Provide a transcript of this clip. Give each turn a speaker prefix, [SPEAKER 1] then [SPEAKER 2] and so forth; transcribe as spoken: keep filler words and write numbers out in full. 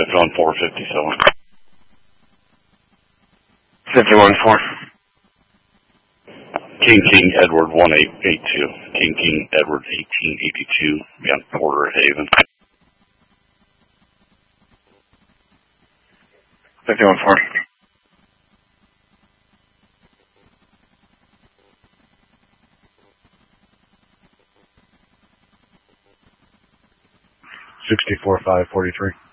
[SPEAKER 1] on four fifty-seven.
[SPEAKER 2] fifty-one four.
[SPEAKER 1] King King Edward one eight eight two. King King Edward eighteen eighty-two. Beyond Porter Haven.
[SPEAKER 2] fifty-one four.
[SPEAKER 3] sixty-four five forty-three.